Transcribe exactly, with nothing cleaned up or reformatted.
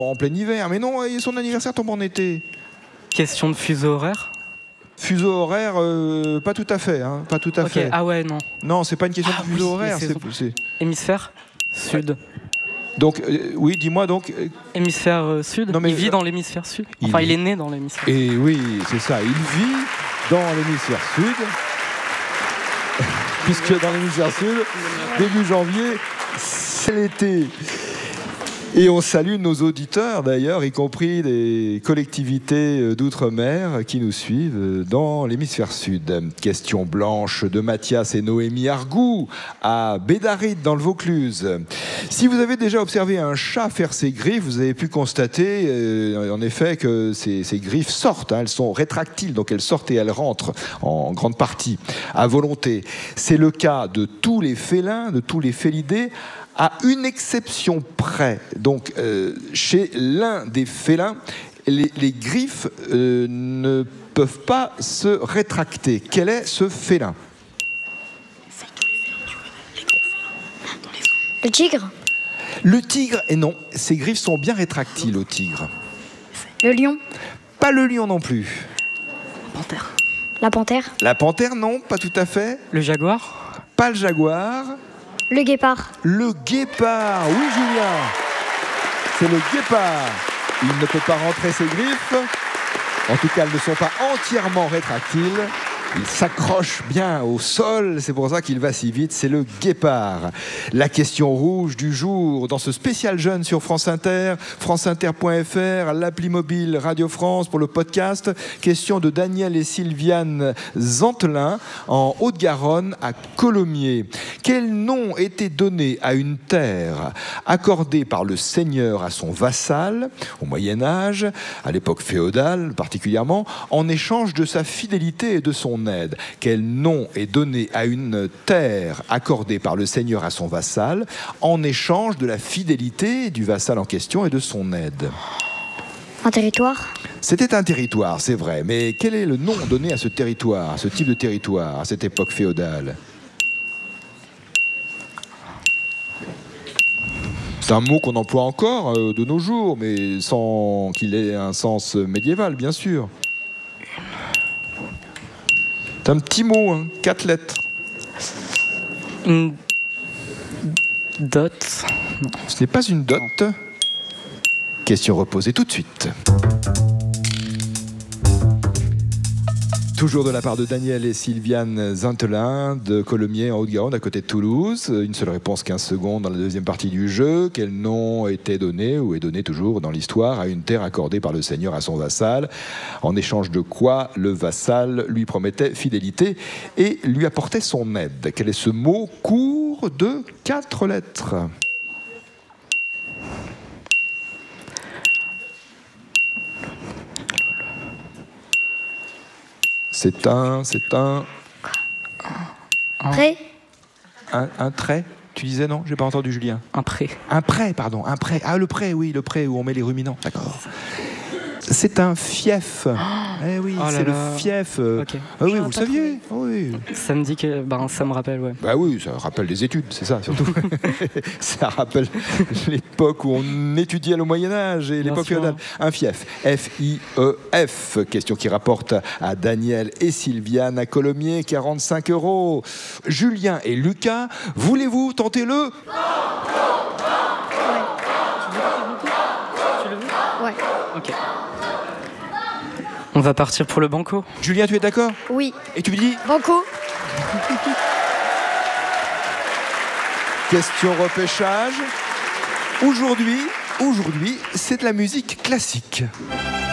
En plein hiver, mais non, son anniversaire tombe en été. Question de fuseau horaire. Fuseau horaire, euh, pas tout à fait, hein, pas tout à Ok, fait. ah ouais, non. Non, c'est pas une question Ah de fuseau oui, horaire. mais C'est, c'est- c'est... Hémisphère sud. Donc, euh, oui, dis-moi donc. euh, Hémisphère euh, sud. Non, mais- il vit dans l'hémisphère sud. Enfin, il, Il- est né dans l'hémisphère. Et oui, c'est ça, il vit dans l'hémisphère sud. Puisque dans l'hémisphère sud, début janvier, c'est l'été. Et on salue nos auditeurs d'ailleurs, y compris des collectivités d'outre-mer qui nous suivent dans l'hémisphère sud. Question blanche de Mathias et Noémie Argout à Bédaride dans le Vaucluse. Si vous avez déjà observé un chat faire ses griffes, vous avez pu constater euh, en effet que ces, ces griffes sortent, hein, elles sont rétractiles, donc elles sortent et elles rentrent en grande partie à volonté. C'est le cas de tous les félins, de tous les félidés, à une exception près. Donc, euh, chez l'un des félins, les, les griffes euh, ne peuvent pas se rétracter. Quel est ce félin ? Le tigre. Le tigre, et non, ses griffes sont bien rétractiles au tigre. Le lion. Pas le lion non plus. Panthère. La panthère. La panthère, non, pas tout à fait. Le jaguar. Pas le jaguar. Le guépard. Le guépard, oui Julien, c'est le guépard. Il ne peut pas rentrer ses griffes, en tout cas elles ne sont pas entièrement rétractiles. Il s'accroche bien au sol, c'est pour ça qu'il va si vite, c'est le guépard. La question rouge du jour, dans ce spécial jeune sur France Inter, franceinter point f r, l'appli mobile Radio France pour le podcast. Question de Daniel et Sylviane Zantelin, en Haute-Garonne, à Colomiers. Quel nom était donné à une terre accordée par le seigneur à son vassal, au Moyen-Âge, à l'époque féodale particulièrement, en échange de sa fidélité et de son aide? Quel nom est donné à une terre accordée par le seigneur à son vassal en échange de la fidélité du vassal en question et de son aide? Un territoire. C'était un territoire, c'est vrai, mais quel est le nom donné à ce territoire, à ce type de territoire, à cette époque féodale? C'est un mot qu'on emploie encore euh, de nos jours, mais sans qu'il ait un sens médiéval, bien sûr. C'est un petit mot, hein, quatre lettres. Une dot. Ce n'est pas une dot. Question reposée tout de suite. Toujours de la part de Daniel et Sylviane Zantelin de Colomiers en Haute-Garonne, à côté de Toulouse. Une seule réponse, quinze secondes dans la deuxième partie du jeu. Quel nom était donné, ou est donné toujours dans l'histoire, à une terre accordée par le seigneur à son vassal, en échange de quoi le vassal lui promettait fidélité et lui apportait son aide? Quel est ce mot court de quatre lettres? C'est un, c'est un, Pré. un, un trait. Tu disais non? J'ai pas entendu Julien. Un pré. Un prêt, pardon, un prêt. Ah, le prêt, oui, le prêt où on met les ruminants. D'accord. C'est un fief. Eh oui, Oh là c'est le là. fief. euh. Ok. Ah oui, J'aurais vous le pas saviez. Ah oui. Ça me dit que. Ben, ça me rappelle, ouais. Bah oui, ça rappelle les études, c'est ça surtout. Ça rappelle l'époque où on étudiait le Moyen-Âge et Bien l'époque sûr. féodale. Un fief. F I E F. Question qui rapporte à Daniel et Sylviane à Colomiers, quarante-cinq euros. Julien et Lucas, voulez-vous tenter le Ouais. Ok. On va partir pour le banco. Julien, tu es d'accord? Oui. Et tu me dis Banco. question repêchage. Aujourd'hui, aujourd'hui, c'est de la musique classique.